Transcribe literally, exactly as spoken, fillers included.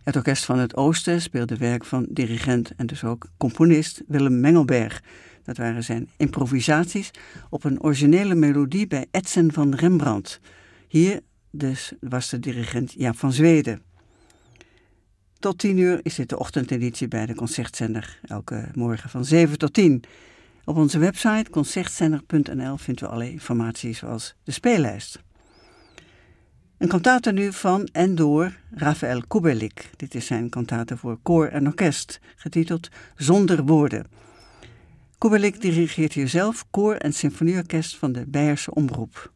Het Orkest van het Oosten speelde werk van dirigent en dus ook componist Willem Mengelberg. Dat waren zijn improvisaties op een originele melodie bij Edsen van Rembrandt. Hier dus was de dirigent Jaap van Zweden. Tot tien uur is dit de ochtendeditie bij de Concertzender. Elke morgen van zeven tot tien. Op onze website concertzender punt n l vinden we alle informatie zoals de speellijst. Een kantate nu van en door Rafael Kubelik. Dit is zijn kantate voor koor en orkest, getiteld Zonder Woorden. Kubelik dirigeert hier zelf koor en symfonieorkest van de Beierse Omroep.